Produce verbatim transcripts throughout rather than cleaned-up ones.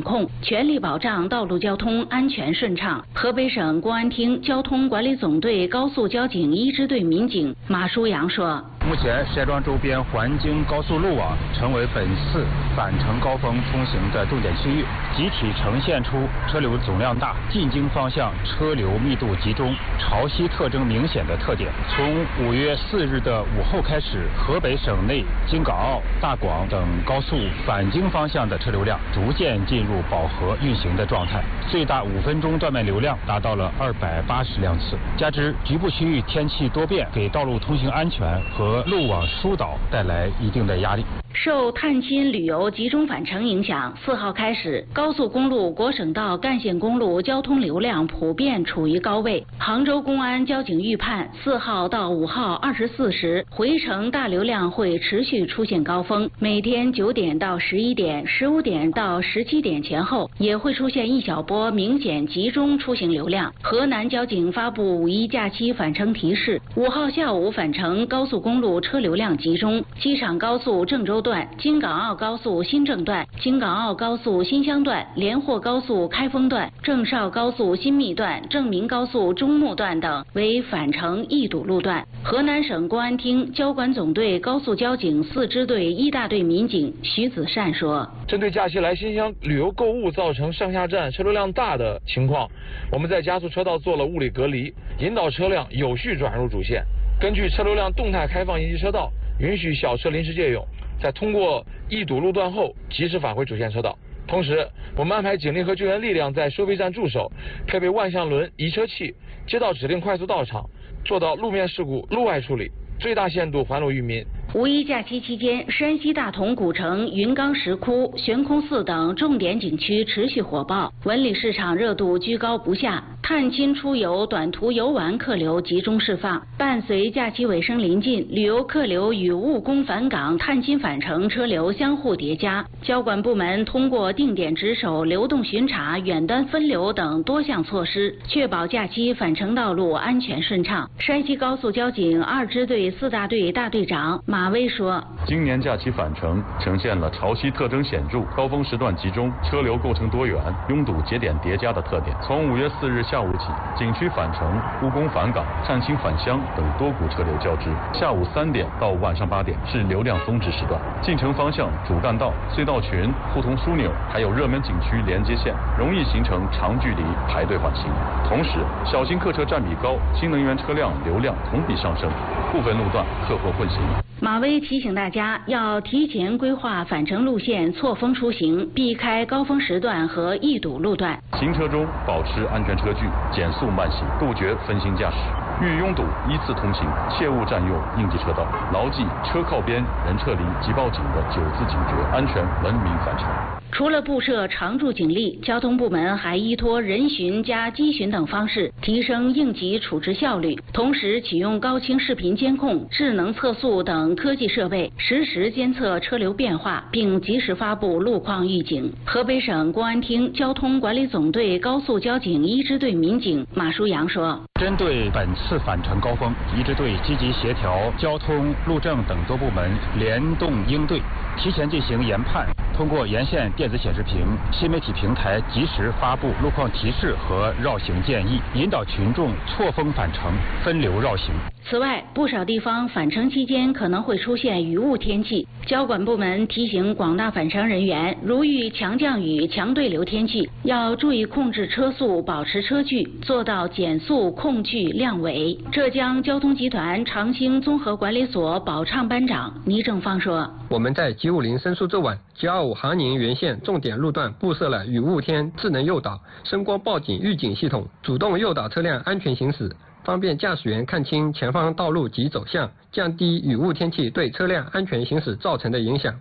控，全力保障道路交通安全顺畅。河北省公安厅交通管理总队高速交警一支队民警马书阳说。 目前，石家庄周边环京高速路网成为本次返程高峰通行的重点区域，集体呈现出车流总量大、进京方向车流密度集中、潮汐特征明显的特点。从五月四日的午后开始，河北省内京港澳、大广等高速返京方向的车流量逐渐进入饱和运行的状态，最大五分钟断面流量达到了二百八十辆次。加之局部区域天气多变，给道路通行安全和 路网疏导带来一定的压力。 受探亲旅游集中返程影响，四号开始，高速公路、国省道、干线公路交通流量普遍处于高位。杭州公安交警预判，四号到五号二十四时，回程大流量会持续出现高峰。每天九点到十一点、十五点到十七点前后，也会出现一小波明显集中出行流量。河南交警发布五一假期返程提示：五号下午返程高速公路车流量集中，机场高速郑州段、京港澳高速新郑段、京港澳高速新乡段、连霍高速开封段、郑绍高速新密段、郑明高速中牟段等为返程易堵路段。河南省公安厅交管总队高速交警四支队一大队民警徐子善说：“ 针对假期来新乡旅游购物造成上下站车流量大的情况，我们在加速车道做了物理隔离，引导车辆有序转入主线。根据车流量动态开放应急车道，允许小车临时借用。 在通过易堵路段后，及时返回主线车道。同时，我们安排警力和救援力量在收费站驻守，配备万向轮移车器，接到指令快速到场，做到路面事故路外处理，最大限度还路于民。” 五一假期期间，山西大同古城、云冈石窟、悬空寺等重点景区持续火爆，文旅市场热度居高不下。探亲出游、短途游玩客流集中释放。伴随假期尾声临近，旅游客流与务工返岗、探亲返程车流相互叠加。交管部门通过定点值守、流动巡查、远端分流等多项措施，确保假期返程道路安全顺畅。山西高速交警二支队四大队大队长马 马威说：“ 今年假期返程呈现了潮汐特征显著、高峰时段集中、车流构成多元、拥堵节点叠加的特点。从五月四日下午起，景区返程、务工返岗、探亲返乡等多股车流交织。下午三点到晚上八点是流量峰值时段，进城方向主干道、隧道群、互通枢纽还有热门景区连接线，容易形成长距离排队缓行。同时，小型客车占比高，新能源车辆流量同比上升，部分路段客货混行。” 马威提醒大家要提前规划返程路线，错峰出行，避开高峰时段和易堵路段。 行车中保持安全车距，减速慢行，杜绝分心驾驶。遇拥堵依次通行，切勿占用应急车道，牢记车靠边、人撤离即报警的九字警诀，安全文明返程。 除了布设常驻警力，交通部门还依托人巡加机巡等方式提升应急处置效率，同时启用高清视频监控、智能测速等科技设备，实时监测车流变化，并及时发布路况预警。河北省公安厅交通管理总队高速交警一支队民警马书阳说：“ 针对本次返程高峰，一支队积极协调交通、路政等多部门联动应对，提前进行研判。 通过沿线电子显示屏、新媒体平台及时发布路况提示和绕行建议，引导群众错峰返程、分流绕行。 此外，不少地方返程期间可能会出现雨雾天气，交管部门提醒广大返程人员，如遇强降雨、强对流天气，要注意控制车速，保持车距，做到减速、控距、量维。浙江交通集团长兴综合管理所保畅班长倪正芳说：“ 我们在九五零申诉周晚、九二五杭宁原线重点路段布设了雨雾天智能诱导、声光报警预警系统，主动诱导车辆安全行驶，方便驾驶员看清前方道路及走向，降低雨雾天气对车辆安全行驶造成的影响。”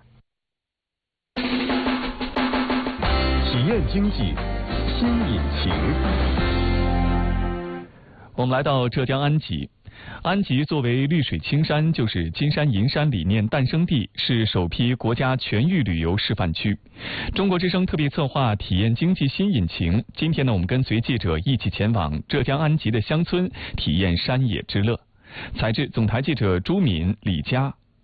体验经济新引擎。我们来到浙江安吉。安吉作为绿水青山就是金山银山理念诞生地，是首批国家全域旅游示范区。中国之声特别策划体验经济新引擎，今天呢，我们跟随记者一起前往浙江安吉的乡村，体验山野之乐。采制总台记者朱敏、李佳。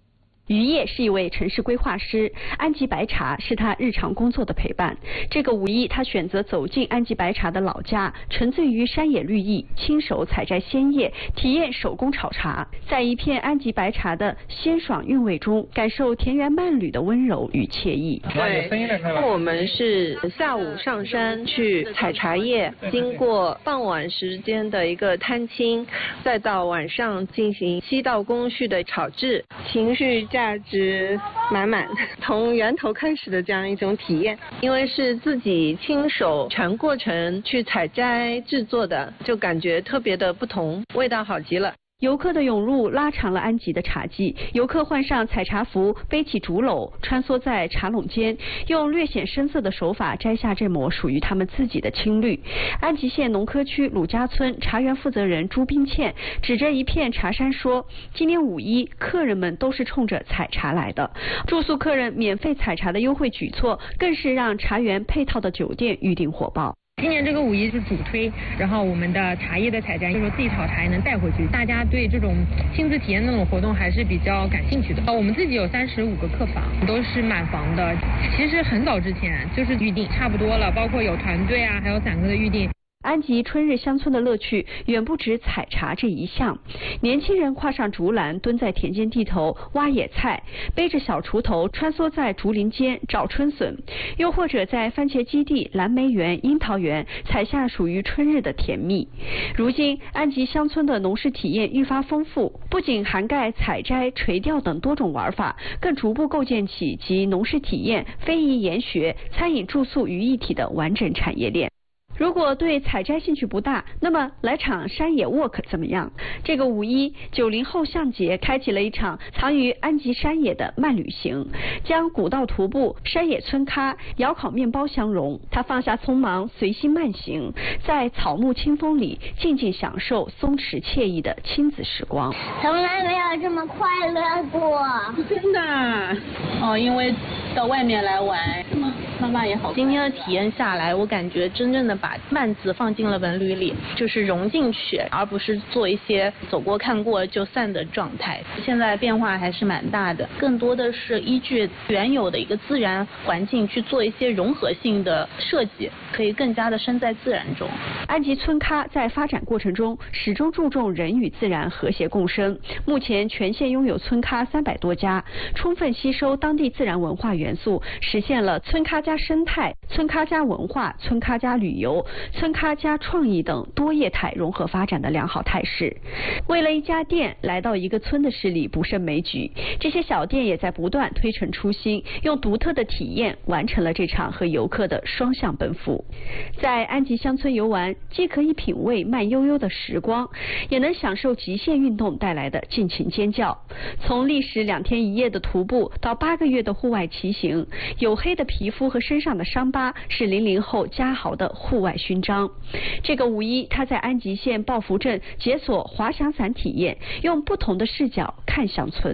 于烨是一位城市规划师，安吉白茶是他日常工作的陪伴。这个五一，他选择走进安吉白茶的老家，沉醉于山野绿意，亲手采摘鲜叶，体验手工炒茶，在一片安吉白茶的鲜爽韵味中，感受田园伴侣的温柔与惬意。 对，我们是下午上山去采茶叶，经过傍晚时间的一个探亲，再到晚上进行七道工序的炒制，情绪价值满满，从源头开始的这样一种体验，因为是自己亲手全过程去采摘制作的，就感觉特别的不同，味道好极了。 游客的涌入拉长了安吉的茶季，游客换上采茶服，背起竹篓，穿梭在茶垄间，用略显深色的手法摘下这抹属于他们自己的青绿。安吉县农科区鲁家村茶园负责人朱冰倩指着一片茶山说：“今年五一，客人们都是冲着采茶来的。住宿客人免费采茶的优惠举措，更是让茶园配套的酒店预订火爆。” 今年这个五一是主推，然后我们的茶叶的采摘，就是说自己炒茶也能带回去，大家对这种亲自体验那种活动还是比较感兴趣的。我们自己有三十五个客房，都是满房的。其实很早之前就是预定差不多了，包括有团队啊，还有散客的预定。 安吉春日乡村的乐趣远不止采茶这一项，年轻人挎上竹篮，蹲在田间地头挖野菜，背着小锄头穿梭在竹林间找春笋，又或者在番茄基地、蓝莓园、樱桃园采下属于春日的甜蜜。如今，安吉乡村的农事体验愈发丰富，不仅涵盖采摘、垂钓等多种玩法，更逐步构建起集农事体验、非遗研学、餐饮住宿于一体的完整产业链。如果对采摘兴趣不大，那么来场山野 walk 怎么样？这个五一，九零后向杰开启了一场藏于安吉山野的慢旅行，将古道徒步、山野村咖、窑烤面包相融。他放下匆忙，随心慢行，在草木清风里静静享受松弛惬意的亲子时光。 从来没有这么快乐过， 真的哦，因为到外面来玩，慢慢也好。 今天的体验下来，我感觉真正的把慢字放进了文旅里，就是融进去，而不是做一些走过看过就散的状态。现在变化还是蛮大的，更多的是依据原有的一个自然环境去做一些融合性的设计，可以更加的身在自然中。 安吉村咖在发展过程中始终注重人与自然和谐共生，目前全县拥有村咖三百多家，充分吸收当地自然文化元素，实现了村咖加生态、村咖加文化、村咖加旅游、村咖加创意等多业态融合发展的良好态势。为了一家店来到一个村的事例不胜枚举，这些小店也在不断推陈出新，用独特的体验完成了这场和游客的双向奔赴。在安吉乡村游玩，既可以品味慢悠悠的时光，也能享受极限运动带来的尽情尖叫。从历时两天一夜的徒步到八个月的户外骑行，黝黑的皮肤和身上的伤疤是零零后家豪的户外勋章。这个五一，他在安吉县抱福镇解锁滑翔伞体验，用不同的视角看乡村。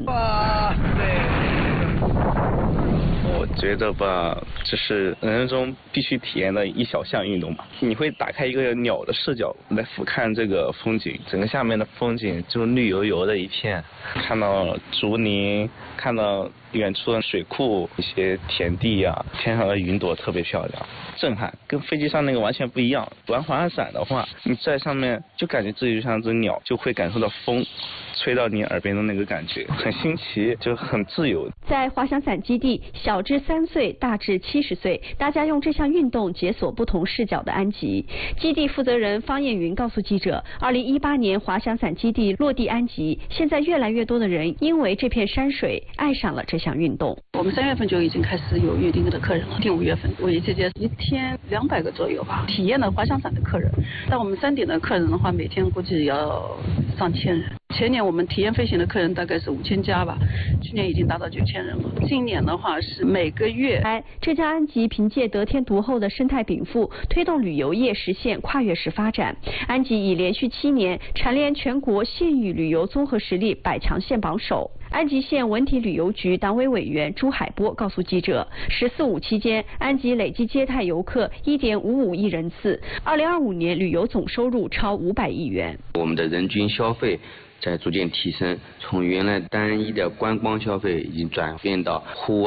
我觉得吧，这是人生中必须体验的一小项运动吧。你会打开一个鸟的视角来俯瞰这个风景，整个下面的风景就是绿油油的一片，看到竹林，看到远处的水库，一些田地啊，天上的云朵特别漂亮，震撼，跟飞机上那个完全不一样。玩滑翔伞的话，你在上面就感觉自己就像只鸟，就会感受到风吹到你耳边的那个感觉，很新奇，就很自由。 在滑翔伞基地，小至三岁，大至七十岁，大家用这项运动解锁不同视角的安吉。基地负责人方艳云告诉记者，二零一八年滑翔伞基地落地安吉，现在越来越多的人因为这片山水爱上了这项运动。 我们三月份就已经开始有预定的客人了，定五月份五一期间一天两百个左右吧，体验了滑翔伞的客人。但我们山顶的客人的话，每天估计要上千人。前年我们体验飞行的客人大概是五千家吧，去年已经达到九千人了。今年的话是每个月。 浙江安吉凭借得天独厚的生态禀赋，推动旅游业实现跨越式发展。安吉已连续七年蝉联全国县域旅游综合实力百强县榜首。安吉县文体旅游局党委委员朱海波告诉记者，十四五期间，安吉累计接待游客一点五五亿人次，二零二五年旅游总收入超五百亿元。 我们的人均消费在逐渐提升，从原来单一的观光消费已经转变到户外。